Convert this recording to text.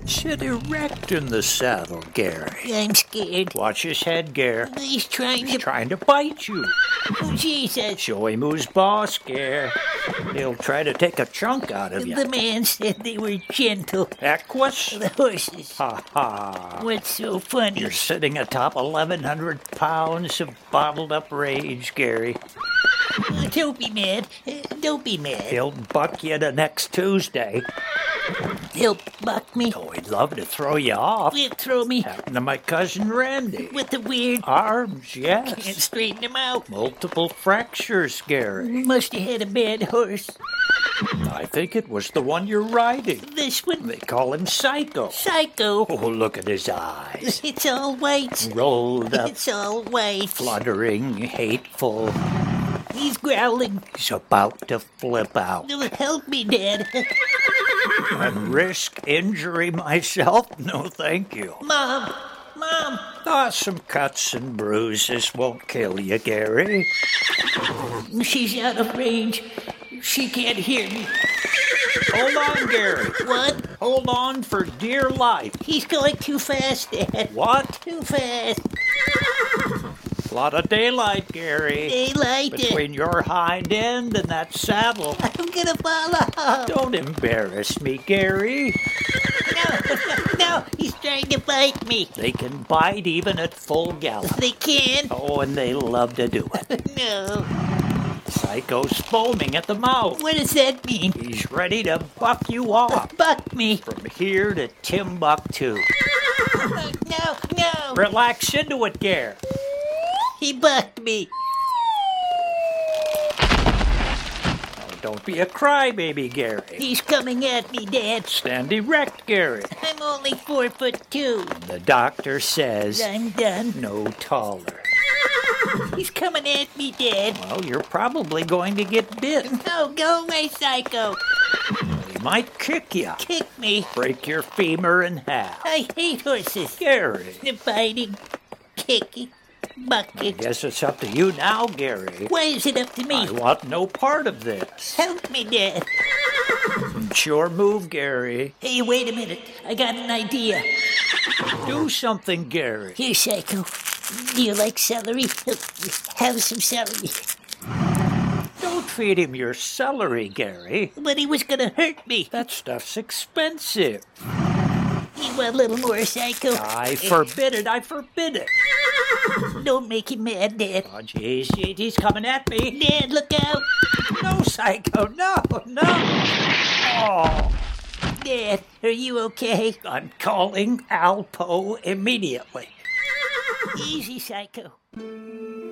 Sit erect in the saddle, Gary. I'm scared. Watch his head, Gary. He's trying He's to... trying to bite you. Oh, Jesus. Show him who's boss, Gary. He'll try to take a chunk out of you. The man said they were gentle. Equus? The horses. Ha ha. What's so funny? You're sitting atop 1,100 pounds of bottled up rage, Gary. Don't be mad. Don't be mad. He'll buck you the next Tuesday. He'll buck me. Oh, he'd love to throw you off. He'll throw me Happened to my cousin Randy. with the weird... Arms, Can't yes. straighten him out. Multiple fractures, Gary. Must have had a bad horse. I think it was the one you're riding. This one... They call him Psycho. Psycho. Oh, look at his eyes. It's all white. Rolled up, It's all white. fluttering, hateful. He's growling. He's about to flip out. Help me, Dad. And risk injury myself? No, thank you. Mom. Some cuts and bruises won't kill you, Gary. She's out of range. She can't hear me. Hold on, Gary. What? Hold on for dear life. He's going too fast, Dad. What? Too fast. A lot of daylight, Gary. Daylight. Between your hind end and that saddle. I'm gonna fall off. Don't embarrass me, Gary. No, he's trying to bite me. They can bite even at full gallop. They can. Oh, and they love to do it. No. Psycho's foaming at the mouth. What does that mean? He's ready to buck you off. Buck me. From here to Timbuktu. No. Relax into it, Gare. He bucked me. Oh, don't be a crybaby, Gary. He's coming at me, Dad. Stand erect, Gary. I'm only 4'2". The doctor says I'm done. no taller. He's coming at me, Dad. Well, you're probably going to get bit. No, go away, Psycho. He might kick you. Kick me. Break your femur in half. I hate horses. Gary. The biting, kicking, bucking. Guess it's up to you now, Gary. Why is it up to me? I want no part of this. Help me, Dad. Sure move, Gary. Hey, wait a minute. I got an idea. Do something, Gary. Here, Psycho. Do you like celery? Have some celery. Don't feed him your celery, Gary. But he was gonna hurt me. That stuff's expensive. You want a little more, Psycho? I forbid it. I forbid it. Don't make him mad, Dad. Oh, jeez. He's coming at me. Dad, look out. No, Psycho. No. Oh, Dad, are you okay? I'm calling Alpo immediately. Easy, Psycho.